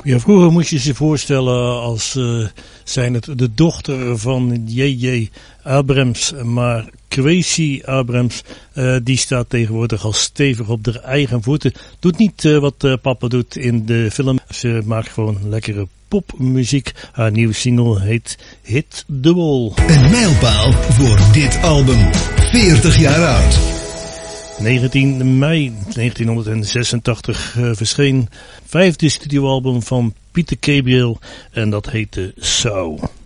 Ja, vroeger moest je zich voorstellen als zijn het de dochter van J.J. Abrams, maar Kwesi Abrams, die staat tegenwoordig al stevig op haar eigen voeten. Doet niet wat papa doet in de film. Ze maakt gewoon lekkere popmuziek. Haar nieuwe single heet Hit the Wall. Een mijlpaal voor dit album. 40 jaar oud. 19 mei 1986 verscheen 5e studioalbum van Peter Gabriel en dat heette So.